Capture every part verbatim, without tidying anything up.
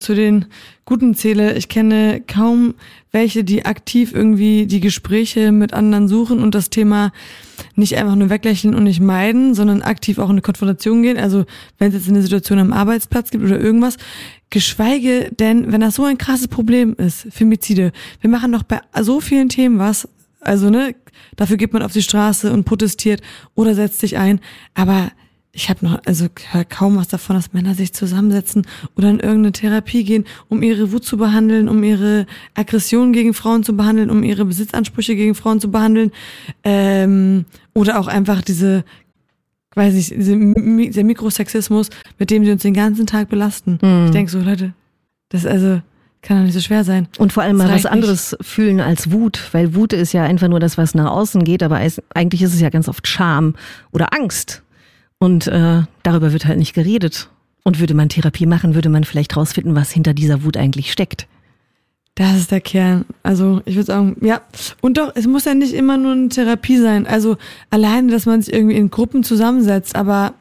zu den Guten zähle. Ich kenne kaum welche, die aktiv irgendwie die Gespräche mit anderen suchen und das Thema nicht einfach nur weglächeln und nicht meiden, sondern aktiv auch in eine Konfrontation gehen. Also wenn es jetzt eine Situation am Arbeitsplatz gibt oder irgendwas, geschweige denn, wenn das so ein krasses Problem ist, Femizide. Wir machen doch bei so vielen Themen was, also ne, dafür geht man auf die Straße und protestiert oder setzt sich ein, aber ich habe noch, also höre kaum was davon, dass Männer sich zusammensetzen oder in irgendeine Therapie gehen, um ihre Wut zu behandeln, um ihre Aggression gegen Frauen zu behandeln, um ihre Besitzansprüche gegen Frauen zu behandeln, ähm, oder auch einfach diese, weiß ich, diese, dieser Mikrosexismus, mit dem sie uns den ganzen Tag belasten. Mhm. Ich denke so, Leute, das also kann doch nicht so schwer sein. Und vor allem mal was anderes nicht fühlen als Wut, weil Wut ist ja einfach nur das, was nach außen geht, aber es, eigentlich ist es ja ganz oft Scham oder Angst. Und äh, darüber wird halt nicht geredet. Und würde man Therapie machen, würde man vielleicht rausfinden, was hinter dieser Wut eigentlich steckt. Das ist der Kern. Also ich würde sagen, ja. Und doch, es muss ja nicht immer nur eine Therapie sein. Also alleine, dass man sich irgendwie in Gruppen zusammensetzt, aber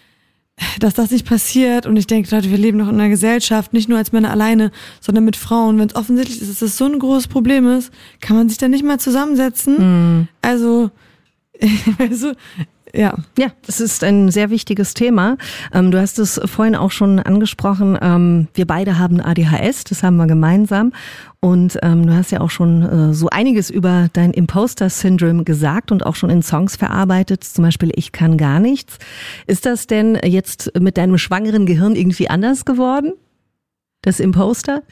dass das nicht passiert. Und ich denke, Leute, wir leben noch in einer Gesellschaft, nicht nur als Männer alleine, sondern mit Frauen. Wenn es offensichtlich ist, dass das so ein großes Problem ist, kann man sich da nicht mal zusammensetzen. Mhm. Also, also Ja. Ja, das ist ein sehr wichtiges Thema. Ähm, du hast es vorhin auch schon angesprochen. Ähm, wir beide haben A D H S, das haben wir gemeinsam. Und ähm, du hast ja auch schon äh, so einiges über dein Imposter-Syndrom gesagt und auch schon in Songs verarbeitet. Zum Beispiel Ich kann gar nichts. Ist das denn jetzt mit deinem schwangeren Gehirn irgendwie anders geworden? Das Imposter?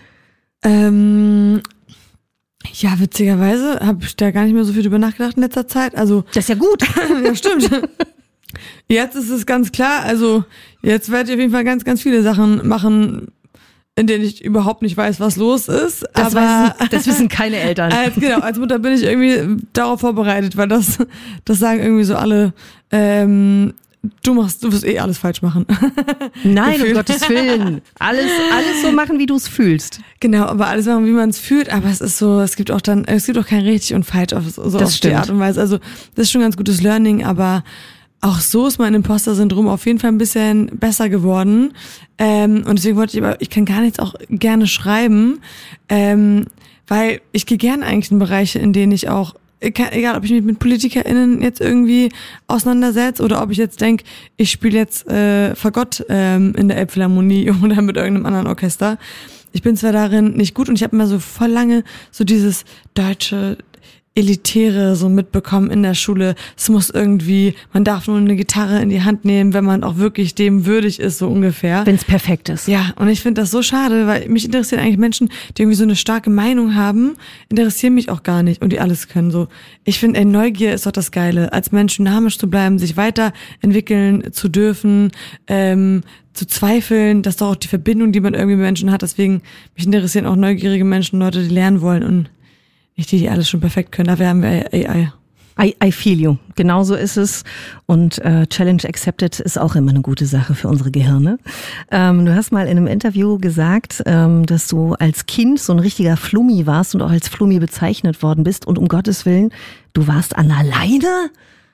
Ähm... Ja, witzigerweise habe ich da gar nicht mehr so viel drüber nachgedacht in letzter Zeit. Also das ist ja gut. Ja, stimmt. Jetzt ist es ganz klar, also jetzt werde ich auf jeden Fall ganz, ganz viele Sachen machen, in denen ich überhaupt nicht weiß, was los ist. Das, aber wissen, das wissen keine Eltern. Als, genau, als Mutter bin ich irgendwie darauf vorbereitet, weil das, das sagen irgendwie so alle, ähm, du machst, du wirst eh alles falsch machen. Nein, Gefühl. Um Gottes Willen. Alles, alles so machen, wie du es fühlst. Genau, aber alles machen, wie man es fühlt. Aber es ist so, es gibt auch dann, es gibt auch kein richtig und falsch auf so das auf stimmt. die Art und Weise. Also das ist schon ein ganz gutes Learning, aber auch so ist mein Imposter-Syndrom auf jeden Fall ein bisschen besser geworden. Ähm, und deswegen wollte ich aber, ich kann gar nichts auch gerne schreiben, ähm, weil ich gehe gerne eigentlich in Bereiche, in denen ich auch egal, ob ich mich mit PolitikerInnen jetzt irgendwie auseinandersetze oder ob ich jetzt denke, ich spiele jetzt äh, Fagott ähm, in der Elbphilharmonie oder mit irgendeinem anderen Orchester. Ich bin zwar darin nicht gut und ich habe immer so voll lange so dieses deutsche Elitäre so mitbekommen in der Schule. Es muss irgendwie, man darf nur eine Gitarre in die Hand nehmen, wenn man auch wirklich dem würdig ist, so ungefähr. Wenn es perfekt ist. Ja, und ich finde das so schade, weil mich interessieren eigentlich Menschen, die irgendwie so eine starke Meinung haben, interessieren mich auch gar nicht und die alles können so. Ich finde, ey, Neugier ist doch das Geile, als Mensch dynamisch zu bleiben, sich weiterentwickeln zu dürfen, ähm, zu zweifeln, das ist doch auch die Verbindung, die man irgendwie mit Menschen hat. Deswegen, mich interessieren auch neugierige Menschen, Leute, die lernen wollen und nicht die, die alles schon perfekt können. Dafür haben wir A I. I, I feel you. Genauso ist es. Und äh, Challenge Accepted ist auch immer eine gute Sache für unsere Gehirne. Ähm, du hast mal in einem Interview gesagt, ähm, dass du als Kind so ein richtiger Flummi warst und auch als Flummi bezeichnet worden bist. Und um Gottes Willen, du warst an der Leine?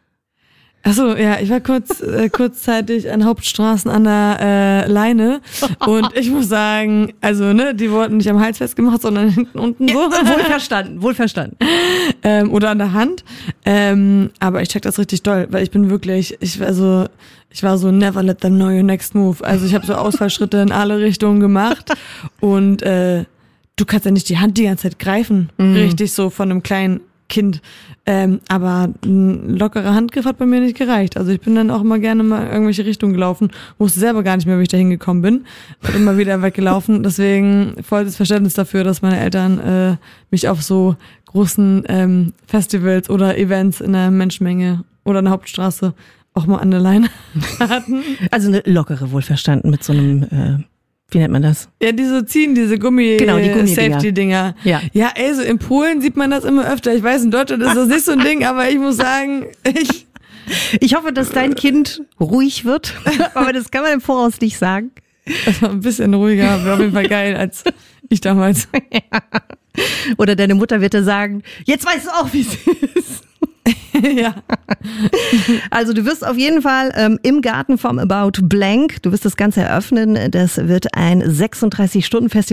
Ach so, ja, ich war kurz äh, kurzzeitig an Hauptstraßen an der äh, Leine und ich muss sagen, also ne, die wurden nicht am Hals festgemacht, sondern hinten unten so. Ja, wohlverstanden, wohlverstanden. ähm, oder an der Hand. Ähm, aber ich check das richtig doll, weil ich bin wirklich, ich also ich war so never let them know your next move. Also ich habe so Ausfallschritte in alle Richtungen gemacht und äh, du kannst ja nicht die Hand die ganze Zeit greifen, mhm. richtig so von einem kleinen Kind. Ähm, aber ein lockerer Handgriff hat bei mir nicht gereicht. Also ich bin dann auch immer gerne mal in irgendwelche Richtungen gelaufen, wusste selber gar nicht mehr, wie ich da hingekommen bin. Und immer wieder weggelaufen. Deswegen volles Verständnis dafür, dass meine Eltern äh, mich auf so großen ähm, Festivals oder Events in der Menschenmenge oder in der Hauptstraße auch mal an der Leine hatten. Also eine lockere, wohlverstanden, mit so einem... Äh Wie nennt man das? Ja, die so ziehen, diese Gummi, genau, die Safety-Dinger. Ja. ja, ey, so in Polen sieht man das immer öfter. Ich weiß, in Deutschland ist das nicht so ein Ding, aber ich muss sagen, ich... Ich hoffe, dass dein Kind ruhig wird, aber das kann man im Voraus nicht sagen. Das war ein bisschen ruhiger, wäre auf jeden Fall geil als ich damals. Ja. Oder deine Mutter wird dir sagen, jetzt weißt du auch, wie es ist. Ja. Also du wirst auf jeden Fall ähm, im Garten vom About Blank, du wirst das Ganze eröffnen. Das wird ein sechsunddreißig Stunden Festival.